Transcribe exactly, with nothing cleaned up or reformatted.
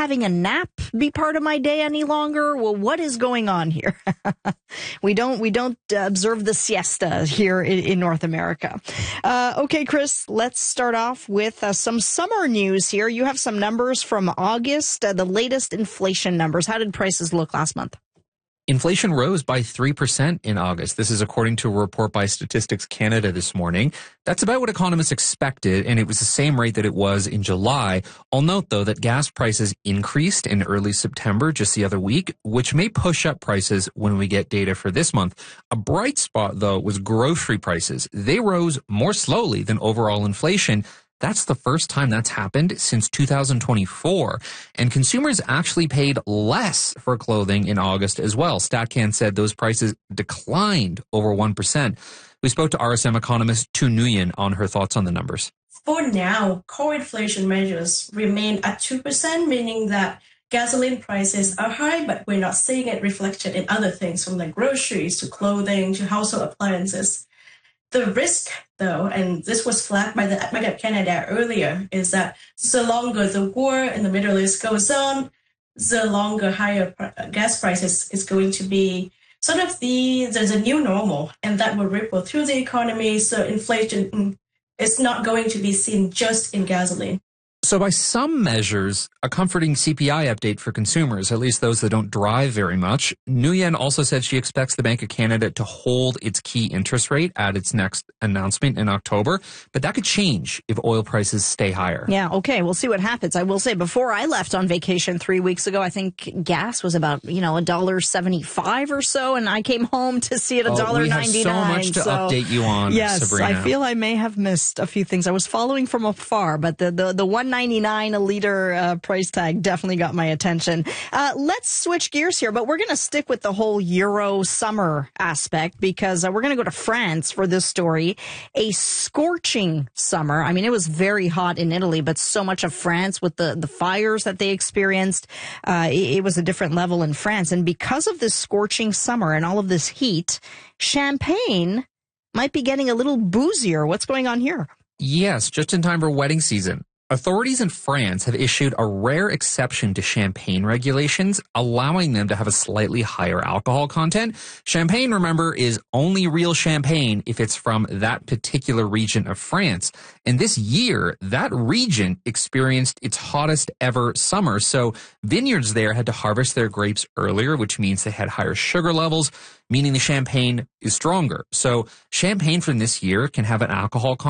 having a nap be part of my day any longer? Well, what is going on here? we don't we don't uh, observe the siesta here in, in North America. Uh, okay, Chris, let's start off with uh, some summer news here. You have some numbers from August, uh, the latest inflation numbers. How did prices look last month? Inflation rose by three percent in August. This is according to a report by Statistics Canada this morning. That's about what economists expected, and it was the same rate that it was in July. I'll note, though, that gas prices increased in early September, just the other week, which may push up prices when we get data for this month. A bright spot, though, was grocery prices. They rose more slowly than overall inflation. That's the first time that's happened since two thousand twenty-four. And consumers actually paid less for clothing in August as well. StatCan said those prices declined over one percent. We spoke to R S M economist Tu Nguyen on her thoughts on the numbers. For now, core inflation measures remain at two percent, meaning that gasoline prices are high, but we're not seeing it reflected in other things from like groceries to clothing to household appliances. The risk, though, and this was flagged by the Bank of Canada earlier, is that the longer the war in the Middle East goes on, the longer higher gas prices is going to be sort of the there's a new normal, and that will ripple through the economy. So inflation is not going to be seen just in gasoline. So by some measures, a comforting C P I update for consumers, at least those that don't drive very much. Nguyen also said she expects the Bank of Canada to hold its key interest rate at its next announcement in October, but that could change if oil prices stay higher. Yeah, okay, we'll see what happens. I will say, before I left on vacation three weeks ago, I think gas was about, you know, one dollar seventy-five or so, and I came home to see it one dollar ninety-nine. Oh, we have so much to so, update you on, yes, Sabrina. I feel I may have missed a few things. I was following from afar, but the, the, the one ninety-nine a liter uh, price tag definitely got my attention. Uh, let's switch gears here, but we're going to stick with the whole Euro summer aspect because uh, we're going to go to France for this story. A scorching summer. I mean, it was very hot in Italy, but so much of France with the, the fires that they experienced, uh, it, it was a different level in France. And because of this scorching summer and all of this heat, champagne might be getting a little boozier. What's going on here? Yes, just in time for wedding season. Authorities in France have issued a rare exception to champagne regulations, allowing them to have a slightly higher alcohol content. Champagne, remember, is only real champagne if it's from that particular region of France. And this year, that region experienced its hottest ever summer. So vineyards there had to harvest their grapes earlier, which means they had higher sugar levels, meaning the champagne is stronger. So champagne from this year can have an alcohol content